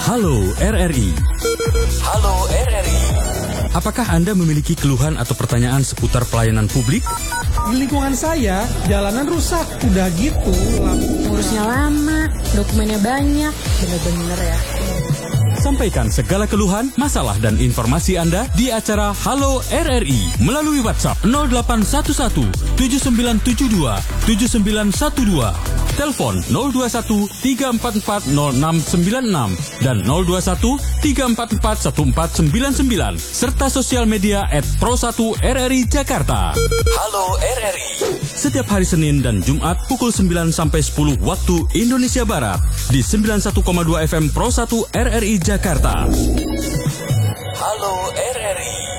Halo RRI. Halo RRI. Apakah Anda memiliki keluhan atau pertanyaan seputar pelayanan publik? Di lingkungan saya, jalanan rusak. Udah gitu, ngurusnya lama, dokumennya banyak. Bener-bener ya. Sampaikan segala keluhan, masalah, dan informasi Anda di acara Halo RRI melalui WhatsApp 0811 7972 7912, telepon 021 344 0696 dan 021 344 1499 serta sosial media @pro1rri Jakarta. Halo RRI. Setiap hari Senin dan Jumat pukul 9 sampai 10 waktu Indonesia Barat di 91,2 FM Pro 1 RRI Jakarta. Halo RRI.